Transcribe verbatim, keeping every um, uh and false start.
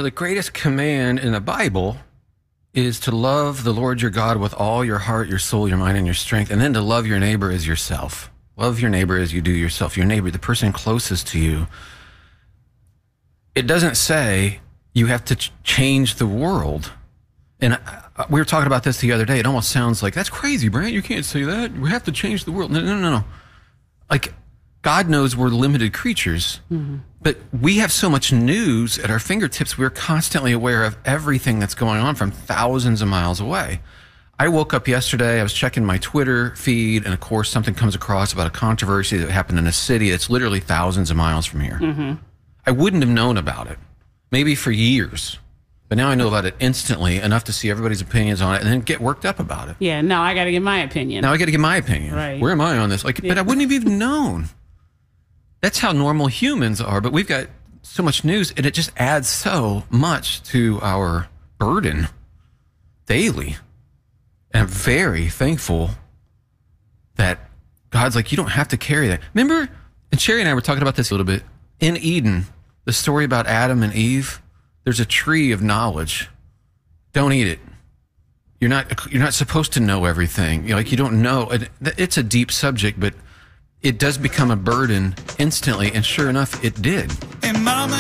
So the greatest command in the Bible is to love the Lord your God with all your heart, your soul, your mind, and your strength, and then to love your neighbor as yourself. Love your neighbor as you do yourself. Your neighbor, the person closest to you. It doesn't say you have to ch- change the world. And I, we were talking about this the other day. It almost sounds like, that's crazy, Brant. You can't say that. We have to change the world. No, no, no, no. Like, God knows we're limited creatures, mm-hmm. but we have so much news at our fingertips. We're constantly aware of everything that's going on from thousands of miles away. I woke up yesterday, I was checking my Twitter feed, and of course something comes across about a controversy that happened in a city that's literally thousands of miles from here. Mm-hmm. I wouldn't have known about it, maybe for years. But now I know about it instantly, enough to see everybody's opinions on it and then get worked up about it. Yeah, now I got to give my opinion. Now I got to give my opinion. Right. Where am I on this? Like, yeah. But I wouldn't have even known. That's how normal humans are, but we've got so much news, and it just adds so much to our burden daily. And I'm very thankful that God's like, you don't have to carry that. Remember, and Sherry and I were talking about this a little bit, in Eden, the story about Adam and Eve, there's a tree of knowledge. Don't eat it. You're not, you're not supposed to know everything. You're like, you don't know. It's a deep subject, but it does become a burden instantly, and sure enough, it did. And Mama